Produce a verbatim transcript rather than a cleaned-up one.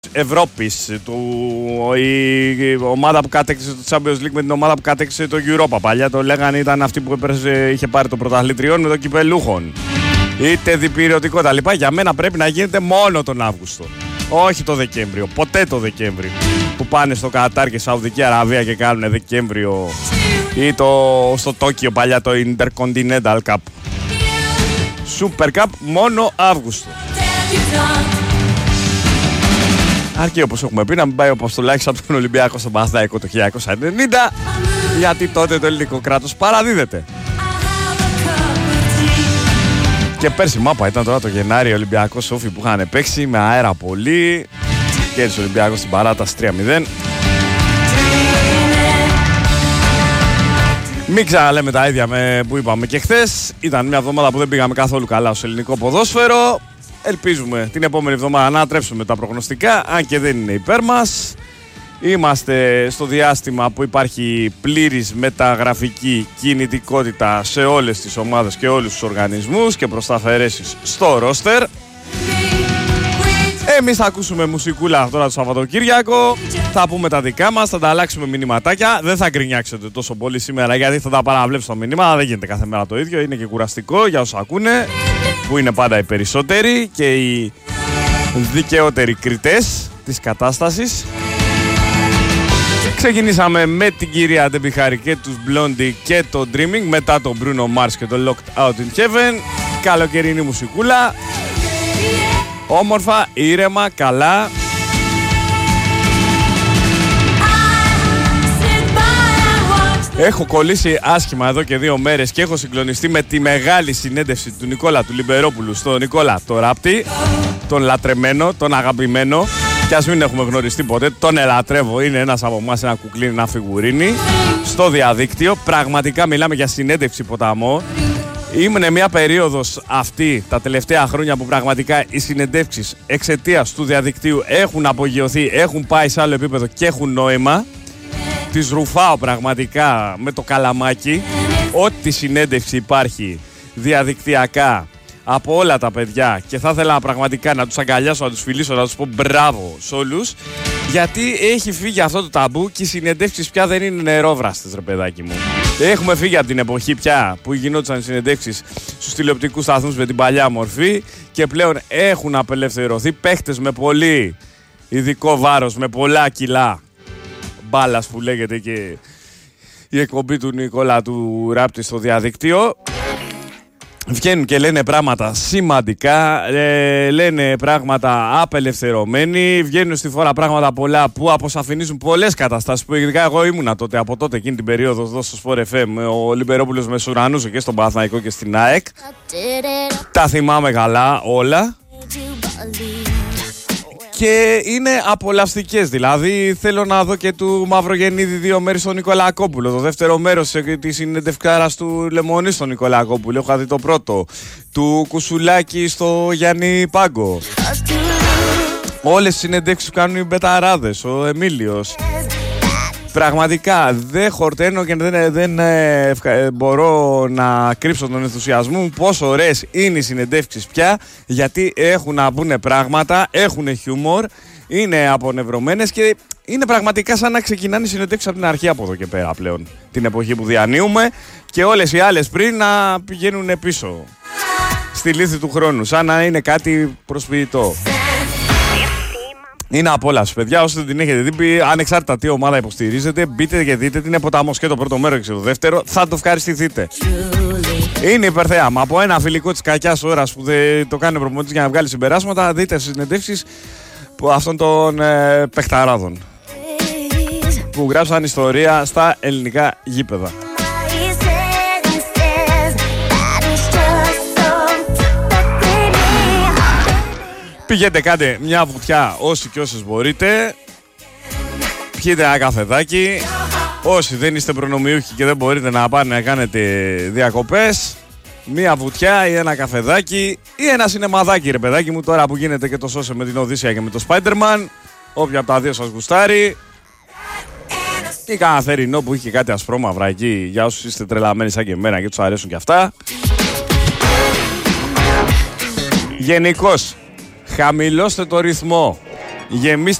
Ευρώπης, του, η, η ομάδα που κατέκτησε το Champions League με την ομάδα που κατέκτησε το Europa. Παλιά το λέγανε ήταν αυτή που έπαιρζε, είχε πάρει το πρωταθλητριών με το κυπελούχων. Είτε διπυρωτικό τα λοιπά. Για μένα πρέπει να γίνεται μόνο τον Αύγουστο. Όχι το Δεκέμβριο, ποτέ το Δεκέμβριο. Που πάνε στο Κατάρ και Σαουδική Αραβία και κάνουν Δεκέμβριο. Ή το, στο Τόκιο παλιά το Intercontinental Cup. Super Cup μόνο Αύγουστο. Αρκεί όπως έχουμε πει να μην πάει ο Αποστολάκης από τον Ολυμπιακό στον Παναθηναϊκό το χίλια εννιακόσια ενενήντα, γιατί τότε το ελληνικό κράτος παραδίδεται. Και πέρσι μάπα ήταν τώρα το Γενάρη Ολυμπιακό Σόφι που είχαν παίξει με αέρα πολύ. Κέρδισε ο Ολυμπιακός στην παράταση τρία μηδέν. Μην ξαναλέμε τα ίδια με που είπαμε και χθες. Ήταν μια εβδομάδα που δεν πήγαμε καθόλου καλά στο ελληνικό ποδόσφαιρο. Ελπίζουμε την επόμενη εβδομάδα να τρέψουμε τα προγνωστικά, αν και δεν είναι υπέρ μας. Είμαστε στο διάστημα που υπάρχει πλήρης μεταγραφική κινητικότητα σε όλες τις ομάδες και όλους τους οργανισμούς και προσταφαιρέσεις στο ρόστερ. Εμείς θα ακούσουμε μουσικούλα τώρα το Σαββατοκύριακο, θα πούμε τα δικά μας, θα τα αλλάξουμε μηνυματάκια. Δεν θα γκρινιάξετε τόσο πολύ σήμερα γιατί θα τα παραβλέψω τα μηνύματα, δεν γίνεται κάθε μέρα το ίδιο, είναι και κουραστικό για όσους ακούνε, που είναι πάντα οι περισσότεροι και οι δικαιότεροι κριτές της κατάστασης. Ξεκινήσαμε με την κυρία Ντεμπιχάρη και τους Blondie και το Dreaming, μετά τον Bruno Mars και το Locked Out in Heaven. Καλοκαιρινή μουσικούλα, όμορφα, ήρεμα, καλά. Έχω κολλήσει άσχημα εδώ και δύο μέρες και έχω συγκλονιστεί με τη μεγάλη συνέντευξη του Νικόλα του Λιμπερόπουλου στον Νικόλα το Ράπτη, τον λατρεμένο, τον αγαπημένο. Κι ας μην έχουμε γνωριστεί ποτέ, τον ελατρεύω, είναι ένας από εμάς, ένα κουκλίνι, ένα φιγουρίνι. Στο διαδίκτυο, πραγματικά μιλάμε για συνέντευξη ποταμό. Ήμουν μια περίοδος αυτή τα τελευταία χρόνια που πραγματικά οι συνεντεύξεις εξαιτίας του διαδικτύου έχουν απογειωθεί, έχουν πάει σε άλλο επίπεδο και έχουν νόημα. Τις ρουφάω πραγματικά με το καλαμάκι. Ό,τι συνέντευξη υπάρχει διαδικτυακά από όλα τα παιδιά και θα ήθελα πραγματικά να τους αγκαλιάσω, να τους φιλήσω, να τους πω μπράβο σε όλους, γιατί έχει φύγει αυτό το ταμπού και οι συνεντεύξεις πια δεν είναι νερόβραστες, ρε παιδάκι μου. Έχουμε φύγει από την εποχή πια που γινόντουσαν οι συνεντεύξεις στους τηλεοπτικούς σταθμούς με την παλιά μορφή και πλέον έχουν απελευθερωθεί παίχτες με πολύ ειδικό βάρος, με πολλά κιλά μπάλας που λέγεται και η εκπομπή του Νικόλα του Ράπτη στο διαδίκτυο. Βγαίνουν και λένε πράγματα σημαντικά, ε, λένε πράγματα απελευθερωμένοι, βγαίνουν στη φόρα πράγματα πολλά που αποσαφηνίζουν πολλές καταστάσεις που ειδικά εγώ ήμουνα τότε, από τότε εκείνη την περίοδο εδώ στο Sport εφ εμ, ο Λιμπερόπουλος με σουρανούσε και στον Παναθηναϊκό και στην ΑΕΚ. Τα θυμάμαι καλά όλα. Και είναι απολαυστικές, δηλαδή θέλω να δω και του Μαυρογεννίδη δύο μέρες στον Νικολακόπουλο. Το δεύτερο μέρος της συνεντευκάρας του Λεμονή στον Νικολακόπουλο. Έχω δει το πρώτο. Του Κουσουλάκη στο Γιάννη Πάγκο. Όλες τις συνεντεύξεις που κάνουν οι μπεταράδες, ο Εμίλιος. Πραγματικά δεν χορταίνω και δεν, δεν ε, ε, μπορώ να κρύψω τον ενθουσιασμό μου πόσο ωραίες είναι οι συνεντεύξεις πια, γιατί έχουν να πούνε πράγματα, έχουν χιούμορ, είναι απονευρωμένες και είναι πραγματικά σαν να ξεκινάνε οι συνεντεύξεις από την αρχή από εδώ και πέρα πλέον, την εποχή που διανύουμε, και όλες οι άλλες πριν να πηγαίνουν πίσω στη λύθη του χρόνου, σαν να είναι κάτι προσποιητό. Είναι απόλαυση, παιδιά. Όσοι δεν την έχετε δει, ανεξάρτητα τι ομάδα υποστηρίζετε, μπείτε και δείτε την. Ποταμός και το πρώτο μέρος και το δεύτερο. Θα το ευχαριστηθείτε. Είναι υπερθέαμα. Από ένα φιλικό της κακιάς ώρας που δεν το κάνει ο προπονητής για να βγάλει συμπεράσματα, δείτε συνεντεύξεις αυτών των ε, παιχταράδων που γράψαν ιστορία στα ελληνικά γήπεδα. Πηγαίνετε, κάντε μια βουτιά όσοι και όσες μπορείτε. Πιείτε ένα καφεδάκι. Όσοι δεν είστε προνομιούχοι και δεν μπορείτε να πάνε να κάνετε διακοπές, μια βουτιά ή ένα καφεδάκι ή ένα σινεμαδάκι, ρε παιδάκι μου, τώρα που γίνεται και το σώσε με την Οδύσσια και με το Spider-Man. Όποια από τα δύο σας γουστάρει. Ή κανένα θερινό που είχε κάτι ασπρόμαυρα εκεί, για όσους είστε τρελαμένοι σαν και εμένα και τους αρέσουν και αυτά. Γενικώς, χαμηλώστε το ρυθμό. Γεμίστε